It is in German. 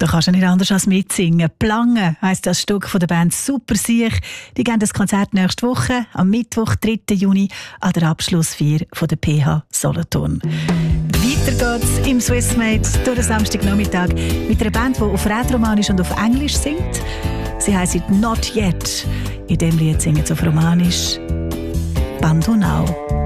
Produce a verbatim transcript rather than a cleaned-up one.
Da kannst du nicht anders als mitsingen. «Plange» heisst das Stück von der Band Super Siech. Die geben das Konzert nächste Woche, am Mittwoch, dritten Juni, an der Abschlussfeier von der P H Solothurn. Weiter geht's im Swissmade durch den Samstagnachmittag mit einer Band, die auf Rätoromanisch und auf Englisch singt. Sie heisst «Not Yet». In diesem Lied singen sie auf Romanisch «Bandonau».